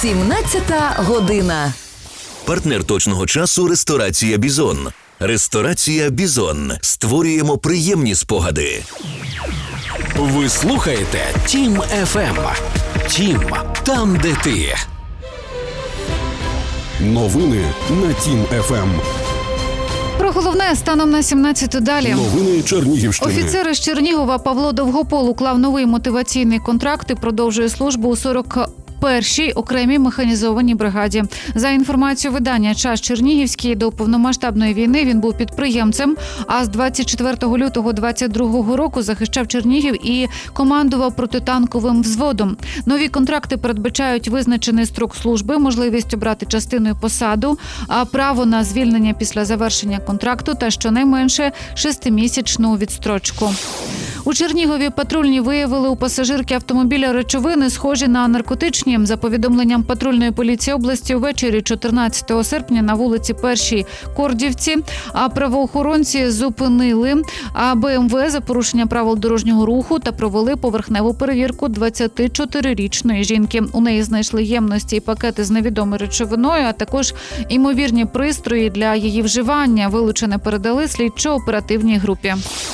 17 година. Партнер точного часу – ресторація «Бізон». Ресторація «Бізон». Створюємо приємні спогади. Ви слухаєте Тім ФМ. Тім – там, де ти. Новини на Тім ФМ. Про головне станом на 17 далі. Новини Чернігівщини. Офіцер із Чернігова Павло Довгопол уклав новий мотиваційний контракт і продовжує службу у 41-й окремій механізованій бригаді. За інформацією видання «Час Чернігівський», до повномасштабної війни він був підприємцем, а з 24 лютого 2022 року захищав Чернігів і командував протитанковим взводом. Нові контракти передбачають визначений строк служби, можливість обрати частиною посаду, а право на звільнення після завершення контракту та щонайменше 6-місячну відстрочку. У Чернігові патрульні виявили у пасажирки автомобіля речовини, схожі на наркотичні. За повідомленням патрульної поліції області, ввечері 14 серпня на вулиці Першій Кордівці правоохоронці зупинили БМВ за порушення правил дорожнього руху та провели поверхневу перевірку 24-річної жінки. У неї знайшли ємності і пакети з невідомою речовиною, а також імовірні пристрої для її вживання. Вилучене передали слідчо-оперативній групі.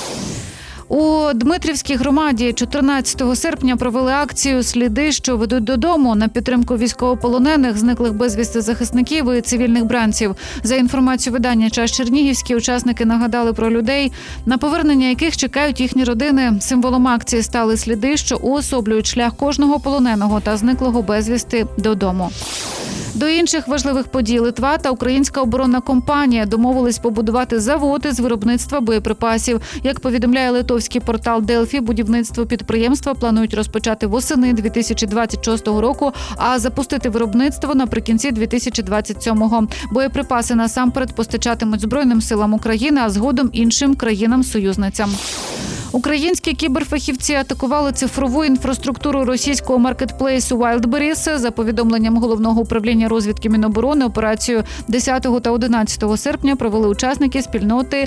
У Дмитрівській громаді 14 серпня провели акцію «Сліди, що ведуть додому» на підтримку військовополонених, зниклих безвісти захисників і цивільних бранців. За інформацією видання «Час Чернігівський», учасники нагадали про людей, на повернення яких чекають їхні родини. Символом акції стали сліди, що уособлюють шлях кожного полоненого та зниклого безвісти додому. До інших важливих подій Литва та українська оборонна компанія домовились побудувати завод із виробництва боєприпасів. Як повідомляє литовський портал Делфі, будівництво підприємства планують розпочати восени 2026 року, а запустити виробництво наприкінці 2027-го. Боєприпаси насамперед постачатимуть Збройним силам України, а згодом іншим країнам-союзницям. Українські кіберфахівці атакували цифрову інфраструктуру російського маркетплейсу Wildberries. За повідомленням Головного управління розвідки Міноборони, операцію 10 та 11 серпня провели учасники спільноти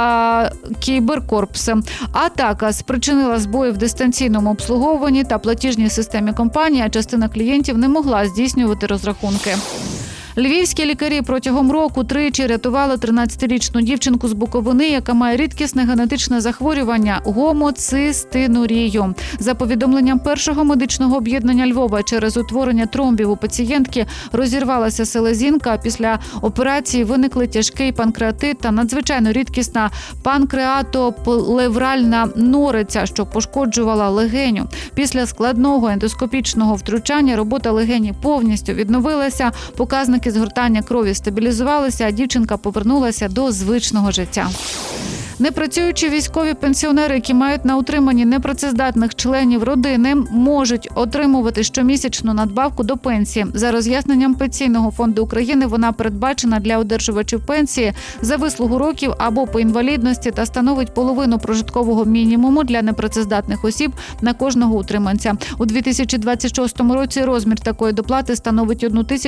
Кіберкорпс. Атака спричинила збої в дистанційному обслуговуванні та платіжній системі компанії, а частина клієнтів не могла здійснювати розрахунки. Львівські лікарі протягом року тричі рятували 13-річну дівчинку з Буковини, яка має рідкісне генетичне захворювання – гомоцистинурію. За повідомленням першого медичного об'єднання Львова, через утворення тромбів у пацієнтки розірвалася селезінка, а після операції виникли тяжкий панкреатит та надзвичайно рідкісна панкреатоплевральна нориця, що пошкоджувала легеню. Після складного ендоскопічного втручання робота легені повністю відновилася, показники згортання крові стабілізувалися, а дівчинка повернулася до звичного життя. Непрацюючі військові пенсіонери, які мають на утриманні непрацездатних членів родини, можуть отримувати щомісячну надбавку до пенсії. За роз'ясненням Пенсійного фонду України, вона передбачена для одержувачів пенсії за вислугу років або по інвалідності та становить половину прожиткового мінімуму для непрацездатних осіб на кожного утриманця. У 2026 році розмір такої доплати становить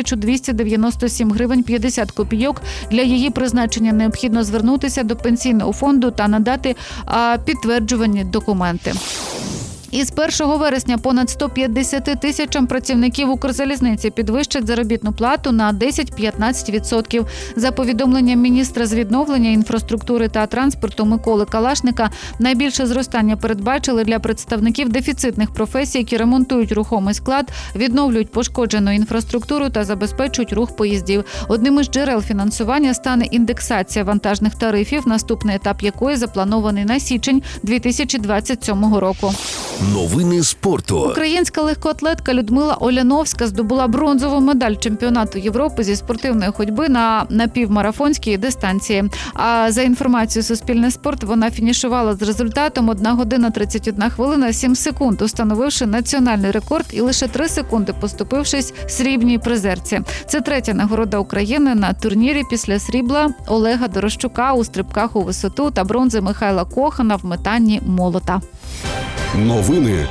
1297 гривень 50 копійок. Для її призначення необхідно звернутися до Пенсійного фонду та надати підтверджувані документи. Із 1 вересня понад 150 тисячам працівників Укрзалізниці підвищать заробітну плату на 10-15%. За повідомленням міністра з відновлення інфраструктури та транспорту Миколи Калашника, найбільше зростання передбачили для представників дефіцитних професій, які ремонтують рухомий склад, відновлюють пошкоджену інфраструктуру та забезпечують рух поїздів. Одним із джерел фінансування стане індексація вантажних тарифів, наступний етап якої запланований на січень 2027 року. Новини спорту. Українська легкоатлетка Людмила Оляновська здобула бронзову медаль чемпіонату Європи зі спортивної ходьби на напівмарафонській дистанції. А за інформацією Суспільне спорт, вона фінішувала з результатом 1 година 31 хвилина 7 секунд, установивши національний рекорд і лише 3 секунди поступившись срібній призерці. Це третя нагорода України на турнірі після срібла Олега Дорощука у стрибках у висоту та бронзи Михайла Кохана в метанні молота. Новини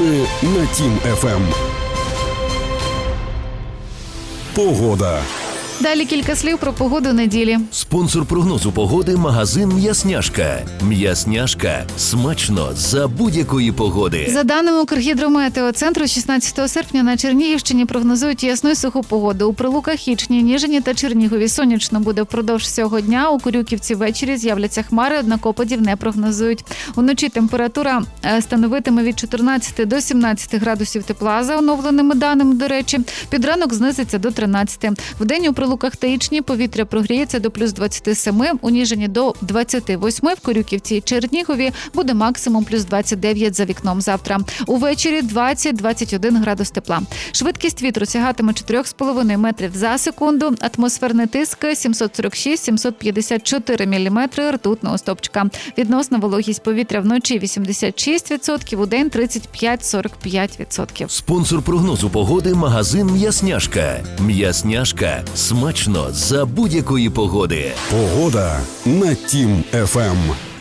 на Тім ФМ. Погода. Далі кілька слів про погоду неділі. Спонсор прогнозу погоди – магазин «М'ясняшка». «М'ясняшка» – смачно за будь-якої погоди. За даними Укргідрометеоцентру, 16 серпня на Чернігівщині прогнозують ясну і суху погоду. У Прилуках, Хічні, Ніжині та Чернігові сонячно буде впродовж всього дня. У Корюківці ввечері з'являться хмари, однак опадів не прогнозують. Уночі температура становитиме від 14 до 17 градусів тепла, за оновленими даними, до речі. Під ранок знизиться до 13. Вдень у Прилуках та Ічні повітря прогріється до плюс 27, у Ніжині до 28, в Корюківці і Чернігові буде максимум плюс 29 за вікном завтра. Увечері 20-21 градус тепла. Швидкість вітру сягатиме 4,5 метрів за секунду, атмосферний тиск 746-754 міліметри ртутного стовпчика. Відносна вологість повітря вночі 86%, удень 35-45%. Спонсор прогнозу погоди – магазин «М'ясняшка». «М'ясняшка» – смачно за будь-якої погоди. Погода на Тім ФМ.